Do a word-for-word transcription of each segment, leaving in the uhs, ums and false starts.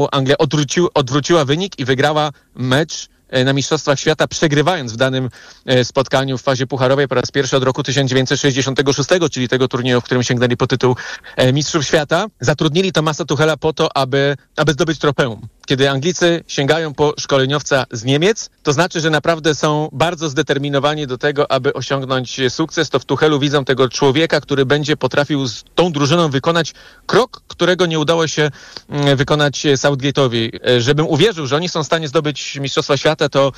Anglia odwrócił, odwróciła wynik i wygrała mecz na Mistrzostwach Świata, przegrywając w danym spotkaniu w fazie pucharowej po raz pierwszy od roku tysiąc dziewięćset sześćdziesiątego szóstego, czyli tego turnieju, w którym sięgnęli po tytuł Mistrzów Świata. Zatrudnili Thomasa Tuchela po to, aby, aby zdobyć trofeum. Kiedy Anglicy sięgają po szkoleniowca z Niemiec, to znaczy, że naprawdę są bardzo zdeterminowani do tego, aby osiągnąć sukces. To w Tuchelu widzą tego człowieka, który będzie potrafił z tą drużyną wykonać krok, którego nie udało się wykonać Southgate'owi. Żebym uwierzył, że oni są w stanie zdobyć Mistrzostwa Świata, to,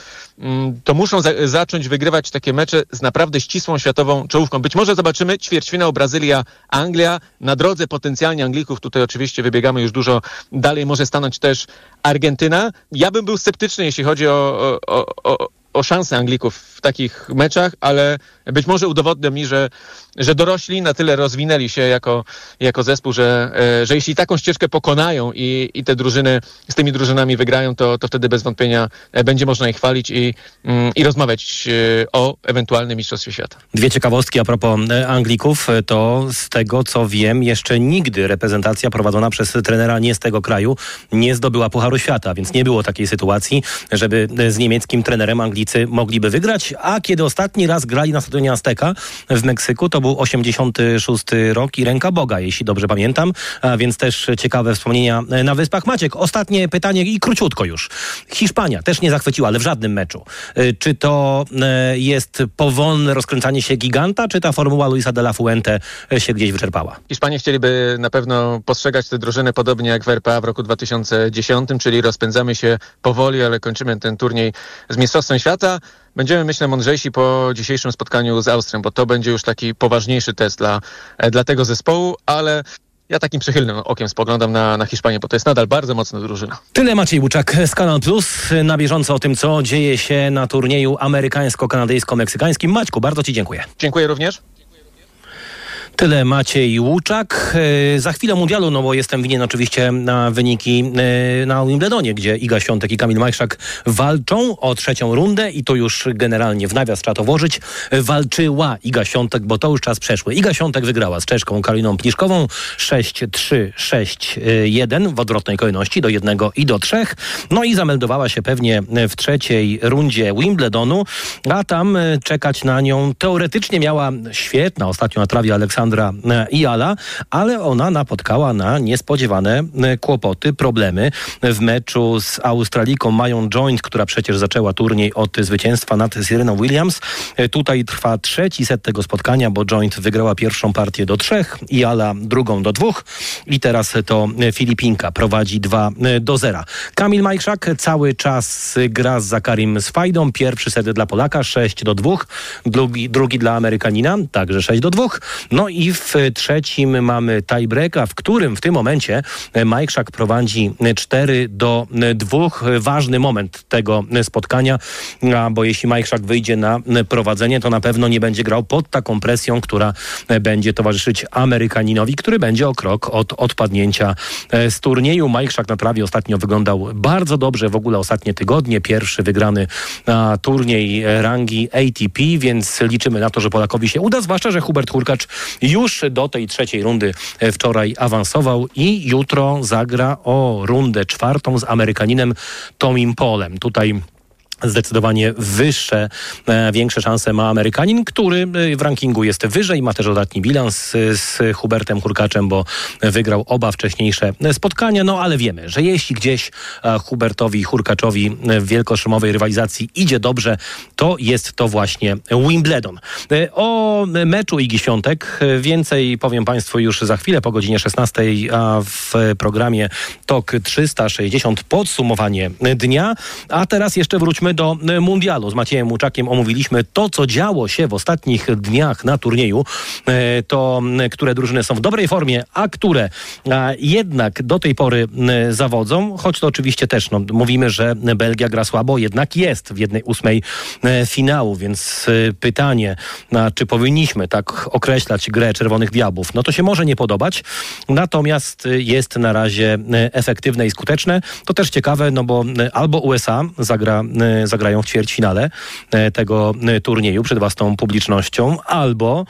to muszą za- zacząć wygrywać takie mecze z naprawdę ścisłą światową czołówką. Być może zobaczymy ćwierćfinał Brazylia-Anglia. Na drodze potencjalnie Anglików, tutaj oczywiście wybiegamy już dużo dalej, może stanąć też Argentyna. Ja bym był sceptyczny, jeśli chodzi o, o, o, o szanse Anglików w takich meczach, ale być może udowodnią mi, że, że dorośli na tyle rozwinęli się jako, jako zespół, że, że jeśli taką ścieżkę pokonają i, i te drużyny z tymi drużynami wygrają, to, to wtedy bez wątpienia będzie można ich chwalić i, i rozmawiać o ewentualnym Mistrzostwie Świata. Dwie ciekawostki a propos Anglików, to z tego co wiem, jeszcze nigdy reprezentacja prowadzona przez trenera nie z tego kraju nie zdobyła Pucharu Świata, więc nie było takiej sytuacji, żeby z niemieckim trenerem Anglicy mogliby wygrać, a kiedy ostatni raz grali na stadionie Azteka w Meksyku, to był osiemdziesiąty szósty rok i ręka Boga, jeśli dobrze pamiętam, a więc też ciekawe wspomnienia na Wyspach. Maciek, ostatnie pytanie i króciutko już. Hiszpania też nie zachwyciła, ale w żadnym meczu. Czy to jest powolne rozkręcanie się giganta, czy ta formuła Luisa de la Fuente się gdzieś wyczerpała? Hiszpanie chcieliby na pewno postrzegać tę drużynę podobnie jak w R P A w roku dwa tysiące dziesiątym, czyli rozpędzamy się powoli, ale kończymy ten turniej z Mistrzostwem Świata. Będziemy, myślę, mądrzejsi po dzisiejszym spotkaniu z Austrią, bo to będzie już taki poważniejszy test dla, dla tego zespołu, ale ja takim przychylnym okiem spoglądam na, na Hiszpanię, bo to jest nadal bardzo mocna drużyna. Tyle Maciej Łuczak z Kanal Plus. Na bieżąco o tym, co dzieje się na turnieju amerykańsko-kanadyjsko-meksykańskim. Maćku, bardzo Ci dziękuję. Dziękuję również. Tyle Maciej Łuczak. E, za chwilę mundialu, no bo jestem winien oczywiście na wyniki e, na Wimbledonie, gdzie Iga Świątek i Kamil Majchrzak walczą o trzecią rundę i to już generalnie w nawias trzeba to włożyć. Walczyła Iga Świątek, bo to już czas przeszły. Iga Świątek wygrała z Czeszką Karoliną Pliszkową sześć trzy, sześć jeden w odwrotnej kolejności do jednego i do trzech. No i zameldowała się pewnie w trzeciej rundzie Wimbledonu, a tam czekać na nią teoretycznie miała świetna ostatnio na trawie Aleksandra Iala, ale ona napotkała na niespodziewane kłopoty, problemy w meczu z Australiką Mają Joint, która przecież zaczęła turniej od zwycięstwa nad Sereną Williams. Tutaj trwa trzeci set tego spotkania, bo Joint wygrała pierwszą partię do trzech, Iala drugą do dwóch i teraz to Filipinka prowadzi dwa do zera. Kamil Majchrzak cały czas gra z Zakarim Swajdą. Pierwszy set dla Polaka sześć do dwóch, drugi, drugi dla Amerykanina także sześć do dwóch. No i w trzecim mamy tiebreaka, w którym w tym momencie Majchrzak prowadzi cztery do dwóch. Ważny moment tego spotkania, bo jeśli Majchrzak wyjdzie na prowadzenie, to na pewno nie będzie grał pod taką presją, która będzie towarzyszyć Amerykaninowi, który będzie o krok od odpadnięcia z turnieju. Majchrzak na trawie ostatnio wyglądał bardzo dobrze, w ogóle ostatnie tygodnie. Pierwszy wygrany na turniej rangi A T P, więc liczymy na to, że Polakowi się uda, zwłaszcza, że Hubert Hurkacz już do tej trzeciej rundy wczoraj awansował i jutro zagra o rundę czwartą z Amerykaninem Tomim Polem. Tutaj zdecydowanie wyższe, e, większe szanse ma Amerykanin, który w rankingu jest wyżej, ma też dodatni bilans z, z Hubertem Hurkaczem, bo wygrał oba wcześniejsze spotkania, no ale wiemy, że jeśli gdzieś e, Hubertowi i Hurkaczowi w wielkoszemowej rywalizacji idzie dobrze, to jest to właśnie Wimbledon. E, o meczu Igi Świątek więcej powiem Państwu już za chwilę po godzinie szesnastej, a w programie Tok trzysta sześćdziesiąt podsumowanie dnia, a teraz jeszcze wróćmy do mundialu. Z Maciejem Łuczakiem omówiliśmy to, co działo się w ostatnich dniach na turnieju. To, które drużyny są w dobrej formie, a które jednak do tej pory zawodzą, choć to oczywiście też no, mówimy, że Belgia gra słabo, jednak jest w jednej ósmej finału, więc pytanie, czy powinniśmy tak określać grę Czerwonych Diabłów, no to się może nie podobać, natomiast jest na razie efektywne i skuteczne. To też ciekawe, no bo albo U S A zagra zagrają w ćwierćfinale tego turnieju przed własną publicznością, albo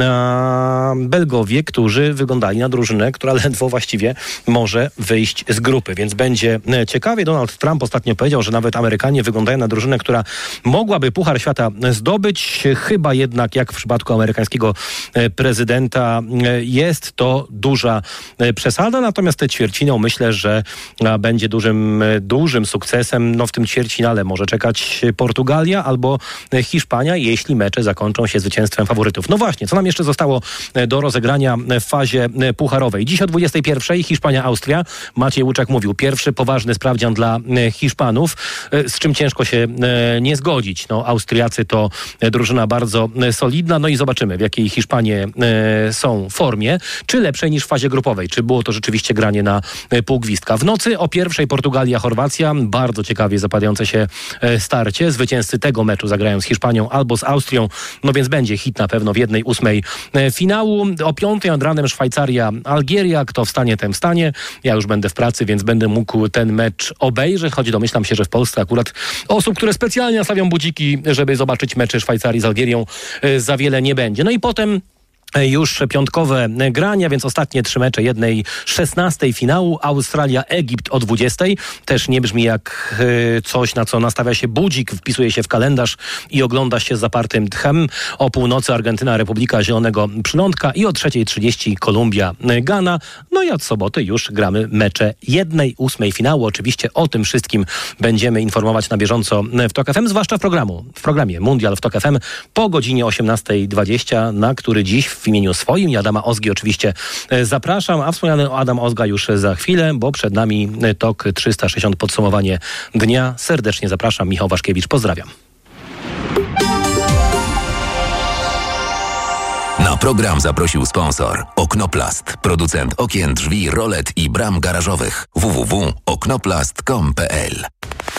Belgowie, którzy wyglądali na drużynę, która ledwo właściwie może wyjść z grupy, więc będzie ciekawie. Donald Trump ostatnio powiedział, że nawet Amerykanie wyglądają na drużynę, która mogłaby Puchar Świata zdobyć. Chyba jednak, jak w przypadku amerykańskiego prezydenta, jest to duża przesada, natomiast te ćwierćfinał myślę, że będzie dużym, dużym sukcesem. No w tym ćwierćfinale może czekać Portugalia albo Hiszpania, jeśli mecze zakończą się zwycięstwem faworytów. No właśnie, co nam jeszcze zostało do rozegrania w fazie pucharowej? Dziś o dwudziestej pierwszej Hiszpania-Austria. Maciej Łuczak mówił, pierwszy poważny sprawdzian dla Hiszpanów, z czym ciężko się nie zgodzić. No, Austriacy to drużyna bardzo solidna, no i zobaczymy, w jakiej Hiszpanie są formie, czy lepszej niż w fazie grupowej, czy było to rzeczywiście granie na pół gwizdka. W nocy o pierwszej Portugalia-Chorwacja, bardzo ciekawie zapadające się starcie. Zwycięzcy tego meczu zagrają z Hiszpanią albo z Austrią, no więc będzie hit na pewno w jednej ósmej finału. O piątej nad ranem Szwajcaria-Algieria, kto wstanie, ten wstanie. Ja już będę w pracy, więc będę mógł ten mecz obejrzeć, choć domyślam się, że w Polsce akurat osób, które specjalnie nastawią budziki, żeby zobaczyć mecze Szwajcarii z Algierią, za wiele nie będzie. No i potem już piątkowe grania, więc ostatnie trzy mecze jednej szesnastej finału. Australia-Egipt o dwudziestej. Też nie brzmi jak coś, na co nastawia się budzik, wpisuje się w kalendarz i ogląda się z zapartym tchem. O północy Argentyna-Republika Zielonego Przylądka i o trzeciej trzydzieści Kolumbia-Gana. No i od soboty już gramy mecze jednej ósmej finału. Oczywiście o tym wszystkim będziemy informować na bieżąco w TOK F M, zwłaszcza w programu, w programie Mundial w TOK F M po godzinie osiemnastej dwadzieścia, na który dziś w imieniu swoim i Adama Ozgi oczywiście zapraszam, a wspomniany Adam Ozga już za chwilę, bo przed nami TOK trzysta sześćdziesiąt podsumowanie dnia. Serdecznie zapraszam, Michał Waszkiewicz, pozdrawiam. Na program zaprosił sponsor Oknoplast, producent okien, drzwi, rolet i bram garażowych. w w w kropka oknoplast kropka com kropka p l